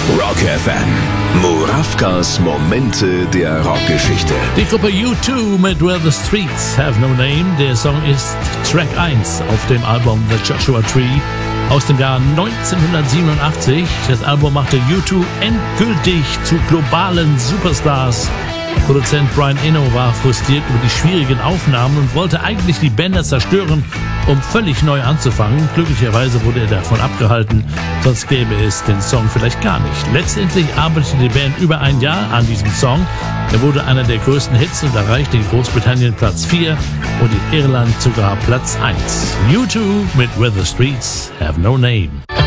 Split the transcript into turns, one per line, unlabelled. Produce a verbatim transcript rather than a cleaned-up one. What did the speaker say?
Rock F M. Murawkas Momente der Rockgeschichte.
Die Gruppe U zwei mit Where the Streets Have No Name. Der Song ist Track eins auf dem Album The Joshua Tree aus dem Jahr neunzehnhundertsiebenundachtzig. Das Album machte U zwei endgültig zu globalen Superstars. Produzent Brian Eno war frustriert über die schwierigen Aufnahmen und wollte eigentlich die Bänder zerstören, um völlig neu anzufangen. Glücklicherweise wurde er davon abgehalten, sonst gäbe es den Song vielleicht gar nicht. Letztendlich arbeitete die Band über ein Jahr an diesem Song. Er wurde einer der größten Hits und erreichte in Großbritannien Platz vier und in Irland sogar Platz eins. U zwei mit Where the Streets Have No Name.